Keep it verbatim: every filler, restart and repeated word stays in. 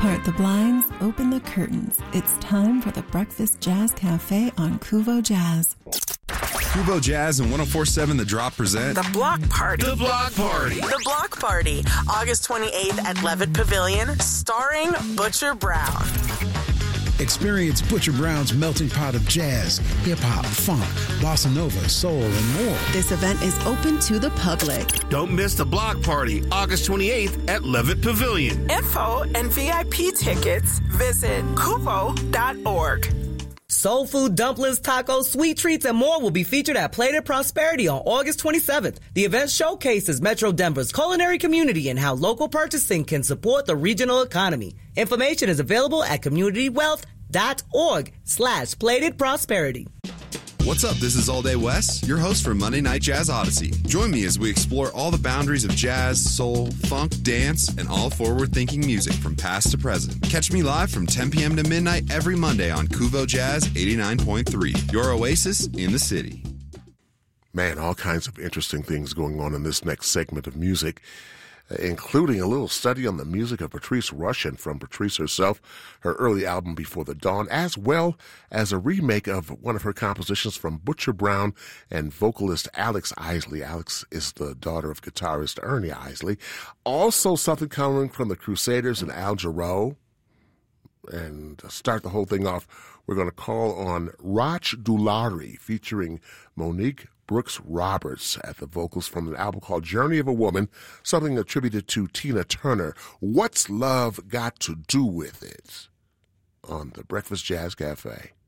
Part the blinds, open the curtains. It's time for the Breakfast Jazz Cafe on Kuvo Jazz. Kuvo Jazz and one oh four point seven The Drop present The Block Party. The Block Party. The Block Party, August twenty-eighth at Levitt Pavilion, starring Butcher Brown. Experience Butcher Brown's melting pot of jazz, hip-hop, funk, bossa nova, soul, and more. This event is open to the public. Don't miss the Block Party, August twenty-eighth at Levitt Pavilion. Info and V I P tickets, visit kuvo dot org. Soul food, dumplings, tacos, sweet treats, and more will be featured at Plated Prosperity on August twenty-seventh. The event showcases Metro Denver's culinary community and how local purchasing can support the regional economy. Information is available at communitywealth.org slash Plated Prosperity. What's up? This is All Day Wes, your host for Monday Night Jazz Odyssey. Join me as we explore all the boundaries of jazz, soul, funk, dance, and all forward-thinking music from past to present. Catch me live from ten p.m. to midnight every Monday on Kuvo Jazz eighty-nine point three, your oasis in the city. Man, all kinds of interesting things going on in this next segment of music, including a little study on the music of Patrice Rushen from Patrice herself, her early album Before the Dawn, as well as a remake of one of her compositions from Butcher Brown and vocalist Alex Isley. Alex is the daughter of guitarist Ernie Isley. Also something coming from the Crusaders and Al Jarreau. And to start the whole thing off, we're going to call on Rach Dulari featuring Monique Brooks Roberts at the vocals from an album called Journey of a Woman, something attributed to Tina Turner. What's Love Got to Do with It? On the Breakfast Jazz Cafe.